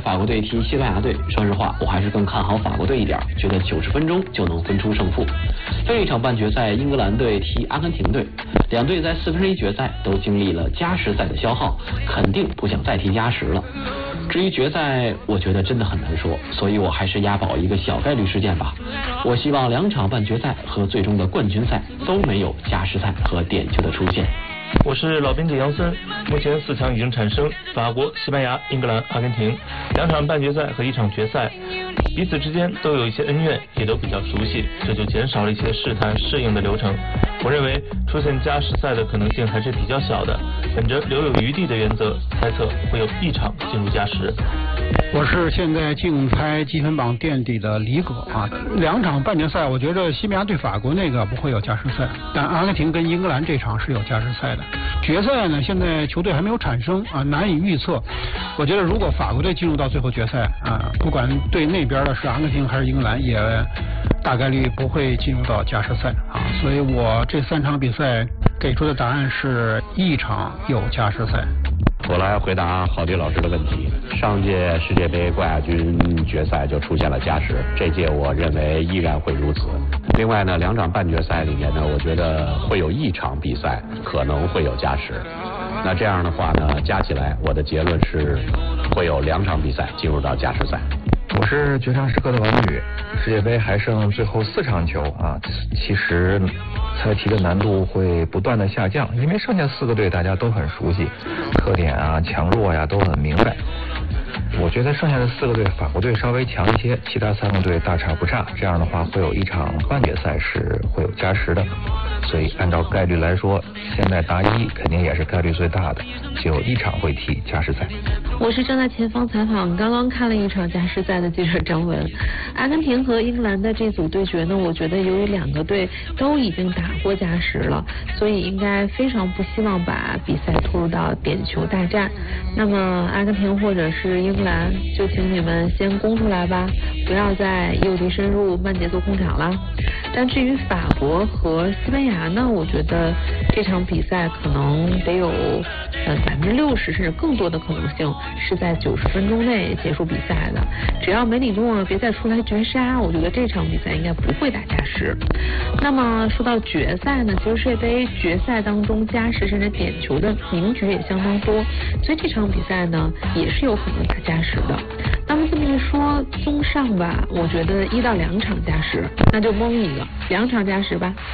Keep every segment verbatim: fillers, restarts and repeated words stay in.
法国队踢西班牙队，说实话，我还是更看好法国队一点，觉得九十分钟就能分出胜负。另一场半决赛，英格兰队踢阿根廷队，两队在四分之一决赛都经历了加时赛的消耗，肯定不想再踢加时了。至于决赛，我觉得真的很难说，所以我还是押宝一个小概率事件吧。我希望两场半决赛和最终的冠军赛都没有加时赛和点球的出现。 我是老编辑杨森，目前四强已经产生，法国、西班牙、英格兰、阿根廷两场半决赛和一场决赛，彼此之间都有一些恩怨，也都比较熟悉，这就减少了一些试探适应的流程。我认为出现加时赛的可能性还是比较小的，本着留有余地的原则，猜测会有一场进入加时。 我是现在竞猜积分榜垫底的李葛啊，两场半决赛，我觉得西班牙对法国那个不会有加时赛，但阿根廷跟英格兰这场是有加时赛的。决赛呢，现在球队还没有产生啊，难以预测。我觉得如果法国队进入到最后决赛啊，不管对那边的是阿根廷还是英格兰，也大概率不会进入到加时赛啊。所以我这三场比赛给出的答案是一场有加时赛。 我来回答郝迪老师的问题。上届世界杯冠亚军决赛就出现了加时，这届我认为依然会如此。另外呢，两场半决赛里面呢，我觉得会有一场比赛可能会有加时。那这样的话呢，加起来我的结论是会有两场比赛进入到加时赛。 我是绝唱时刻的王宇，世界杯还剩最后四场球啊，其实猜题的难度会不断的下降，因为剩下四个队大家都很熟悉，特点啊、强弱呀、都很明白。我觉得剩下的四个队，法国队稍微强一些，其他三个队大差不差。这样的话，会有一场半决赛是会有加时的。所以按照概率来说，现在答一肯定也是概率最大的，就有一场会踢加时赛。 我是正在前方采访刚刚看了一场加时赛的记者张文。阿根廷和英格兰的这组对决呢，我觉得由于两个队都已经打过加时了，所以应该非常不希望把比赛拖入到点球大战。那么阿根廷或者是英格兰，就请你们先攻出来吧，不要再诱敌深入、慢节奏控场了。但至于法国和西班牙呢，我觉得这场比赛可能得有呃百分之六十甚至更多的可能性是在九十分钟内结束比赛的。只要梅里诺别再出来绝杀，我觉得这场比赛应该不会打加时。那么说到决赛呢，其实世界杯决赛当中加时甚至点球的名局也相当多，所以这场比赛呢也是有可能打加时的。那么这么一说，综上吧，我觉得一到两场加时，那就蒙一个，两场加时吧。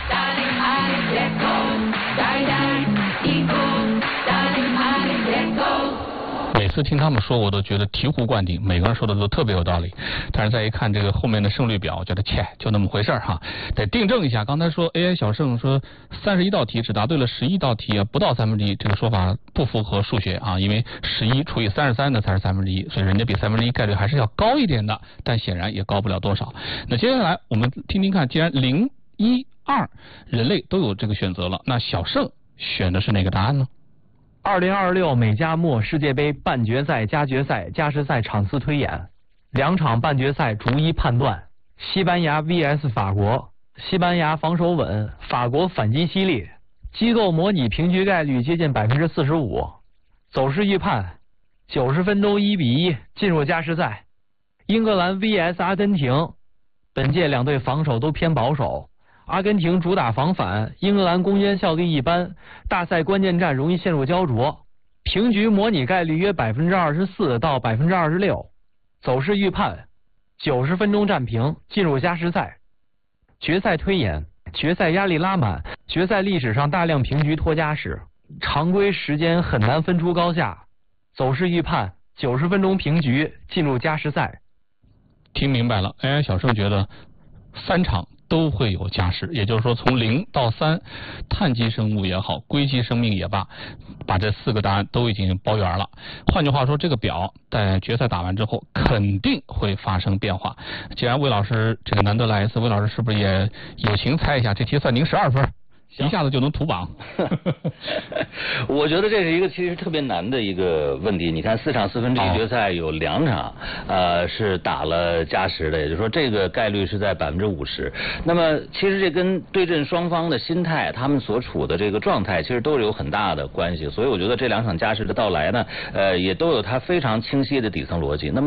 每次听他们说，我都觉得醍醐灌顶，每个人说的都特别有道理。但是再一看这个后面的胜率表，觉得切就那么回事儿哈，得订正一下。刚才说 A I 小胜说三十一道题只答对了十一道题啊，不到三分之一，这个说法不符合数学啊，因为十一除以三十三呢才是三分之一，所以人家比三分之一概率还是要高一点的，但显然也高不了多少。那接下来我们听听看，既然零一二人类都有这个选择了，那小胜选的是哪个答案呢？ 二零二六美加墨世界杯半决赛、加决赛、加时赛场次推演，两场半决赛逐一判断。西班牙 V S 法国，西班牙防守稳，法国反击犀利，机构模拟平局概率接近百分之四十五。走势预判：九十分钟一比一进入加时赛。英格兰 V S 阿根廷，本届两队防守都偏保守。阿根廷主打防反，英格兰攻坚效率一般，大赛关键战容易陷入焦灼。平局模拟概率约百分之二十四到百分之二十六。走势预判：九十分钟战平，进入加时赛。决赛推演：决赛压力拉满，决赛历史上大量平局拖加时，常规时间很难分出高下。走势预判：九十分钟平局，进入加时赛。 听明白了 ，A I 小胜觉得三场都会有加时，也就是说从零到三，碳基生物也好，硅基生命也罢，把这四个答案都已经包圆了。换句话说，这个表在决赛打完之后肯定会发生变化。既然魏老师这个难得来一次，魏老师是不是也友情猜一下这题算您十二分？一下子就能图榜。 我觉得这是一个其实特别难的一个问题。你看四场四分之一决赛有两场，呃是打了加时的，也就是说这个概率是在百分之五十。那么其实这跟对阵双方的心态，他们所处的这个状态，其实都是有很大的关系。所以我觉得这两场加时的到来呢，呃也都有它非常清晰的底层逻辑。那么